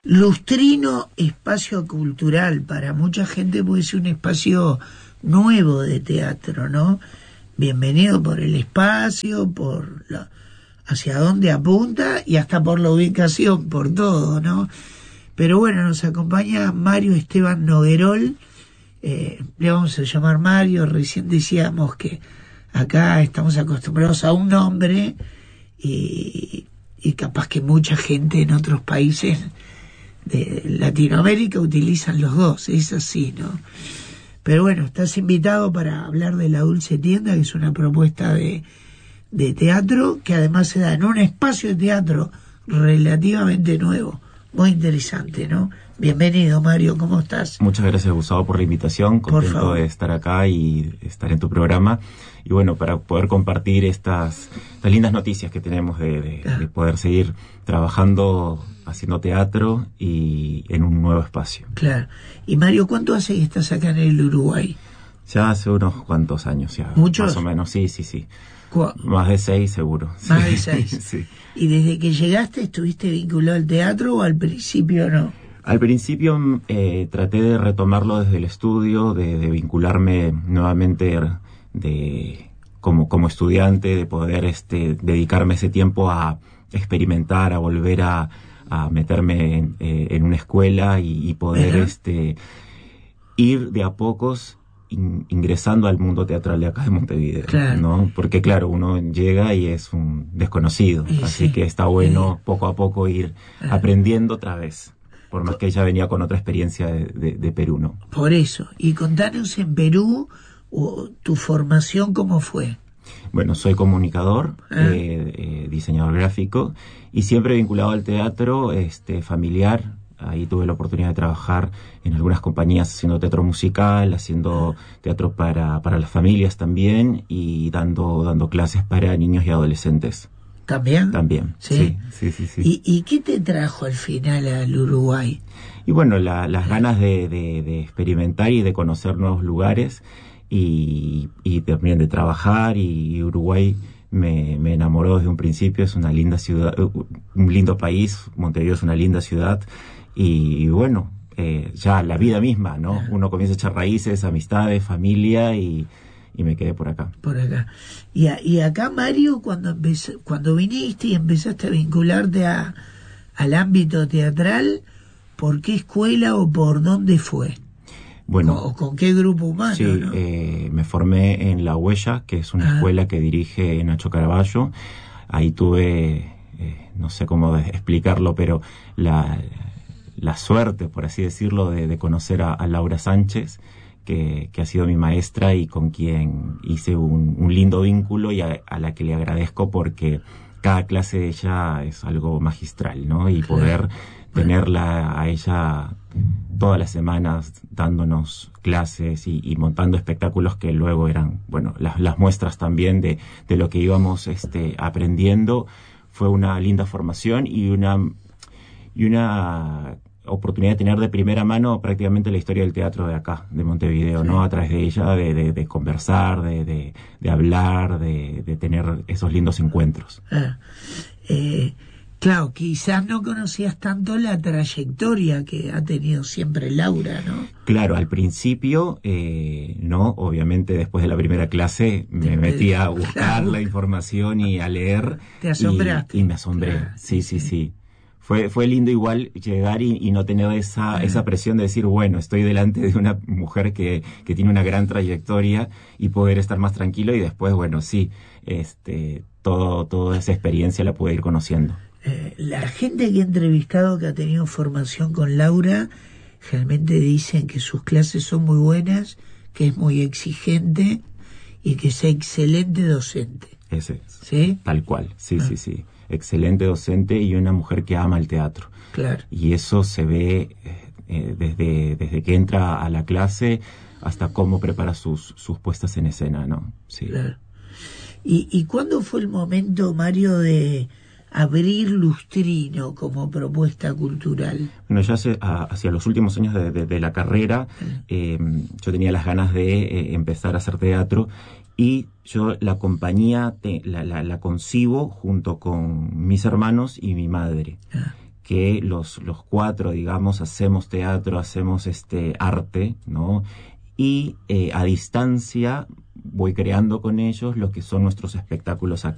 Lustrino Espacio Cultural, para mucha gente puede ser un espacio nuevo de teatro, ¿no? Bienvenido por el espacio, hacia dónde apunta y hasta por la ubicación, por todo, ¿no? Pero bueno, nos acompaña Mario Esteban Noguerol, le vamos a llamar Mario. Recién decíamos que acá estamos acostumbrados a un nombre y capaz que mucha gente en otros países de Latinoamérica utilizan los dos, es así, ¿no? Pero bueno, estás invitado para hablar de La Dulce Tienda, que es una propuesta de teatro que además se da en un espacio de teatro relativamente nuevo, muy interesante, ¿no? Bienvenido, Mario, ¿cómo estás? Muchas gracias, Gustavo, por la invitación. Contento de estar acá y estar en tu programa. Y bueno, para poder compartir estas lindas noticias que tenemos de poder seguir trabajando, haciendo teatro y en un nuevo espacio. Claro. Y Mario, ¿cuánto hace que estás acá en el Uruguay? Ya hace unos cuantos años, ya. ¿Muchos? Más o menos, sí. Más de 6 seguro. Más de 6. Sí. ¿Y desde que llegaste estuviste vinculado al teatro o al principio no? Al principio traté de retomarlo desde el estudio, de vincularme nuevamente como estudiante, de poder dedicarme ese tiempo a experimentar, a volver a meterme en una escuela y poder ir de a pocos ingresando al mundo teatral de acá de Montevideo, claro, ¿no? Porque claro, uno llega y es un desconocido, así que está bueno poco a poco ir aprendiendo otra vez, por más que ella venía con otra experiencia de Perú, ¿no? Por eso. Y contanos en Perú, tu formación, ¿cómo fue? Bueno, soy comunicador, diseñador gráfico y siempre vinculado al teatro familiar. Ahí tuve la oportunidad de trabajar en algunas compañías haciendo teatro musical, haciendo teatro para las familias también y dando clases para niños y adolescentes. ¿También? También, sí. Sí. ¿Y qué te trajo al final al Uruguay? Y bueno, las ganas de experimentar y de conocer nuevos lugares y también de trabajar, y Uruguay me enamoró desde un principio. Es una linda ciudad, un lindo país. Montevideo es una linda ciudad y bueno, ya la vida misma, ¿no? Uno comienza a echar raíces, amistades, familia y me quedé por acá. Por acá. Y acá, Mario, cuando viniste y empezaste a vincularte al ámbito teatral, ¿por qué escuela o por dónde fue? Bueno, ¿O con qué grupo humano? Sí, ¿no? Me formé en La Huella, que es una escuela que dirige Nacho Caraballo. Ahí tuve, no sé cómo explicarlo, pero la suerte, por así decirlo, de conocer a Laura Sánchez, que ha sido mi maestra y con quien hice un lindo vínculo y a la que le agradezco, porque cada clase de ella es algo magistral, ¿no? Y poder tenerla a ella todas las semanas dándonos clases y montando espectáculos que luego eran, bueno, las muestras también de lo que íbamos aprendiendo. Fue una linda formación y una oportunidad de tener de primera mano prácticamente la historia del teatro de acá, de Montevideo, ¿no? A través de ella, de conversar, de hablar, de tener esos lindos encuentros. Claro, quizás no conocías tanto la trayectoria que ha tenido siempre Laura, ¿no? Claro, al principio, no, obviamente después de la primera clase me metí a buscar la información y a leer. ¿Te asombraste? Y me asombré, claro. Sí. Fue lindo igual llegar y no tener esa presión de decir, bueno, estoy delante de una mujer que tiene una gran trayectoria y poder estar más tranquilo, y después, bueno, sí, toda esa experiencia la pude ir conociendo. La gente que he entrevistado que ha tenido formación con Laura realmente dicen que sus clases son muy buenas, que es muy exigente y que es excelente docente. Ese es. ¿Sí? Tal cual, sí. Excelente docente y una mujer que ama el teatro. Claro. Y eso se ve desde que entra a la clase hasta cómo prepara sus puestas en escena, ¿no? Sí. Claro. ¿Y cuándo fue el momento, Mario, de abrir Lustrino como propuesta cultural? Bueno, ya hacia los últimos años de la carrera, yo tenía las ganas de empezar a hacer teatro, y yo la compañía la concibo junto con mis hermanos y mi madre, que los cuatro, digamos, hacemos teatro, hacemos arte, ¿no? Y a distancia voy creando con ellos lo que son nuestros espectáculos